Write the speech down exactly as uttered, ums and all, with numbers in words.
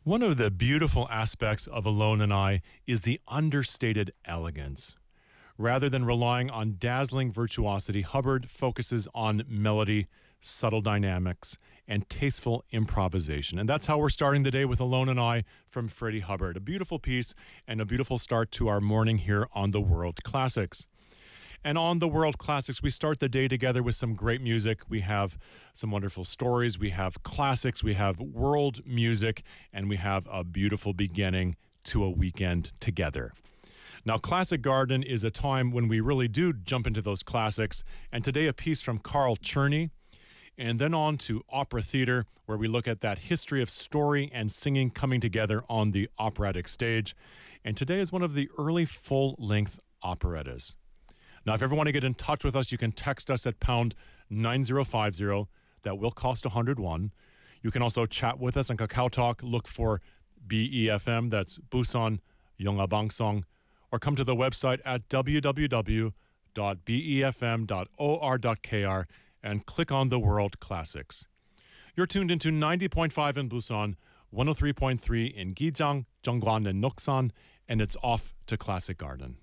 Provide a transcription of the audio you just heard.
One of the beautiful aspects of Alone and I is the understated elegance. Rather than relying on dazzling virtuosity, Hubbard focuses on melody, subtle dynamics, and tasteful improvisation. And that's how we're starting the day with Alone and I from Freddie Hubbard. A beautiful piece and a beautiful start to our morning here on the World Classics. And on the World Classics, we start the day together with some great music. We have some wonderful stories. We have classics. We have world music. And we have a beautiful beginning to a weekend together. Now, Classic Garden is a time when we really do jump into those classics. And today, a piece from Carl Czerny. And then on to opera theater, where we look at that history of story and singing coming together on the operatic stage. And today is one of the early full-length operettas. Now, if you ever want to get in touch with us, you can text us at pound nine zero five zero. That will cost one hundred one. You can also chat with us on Kakao Talk. Look for B E F M, that's Busan Yongabangsong, or come to the website at w w w dot b e f m dot o r dot k r and click on the World Classics. You're tuned into ninety point five in Busan, one oh three point three in Gijang, Zhongguan, and Noksan, and it's off to Classic Garden.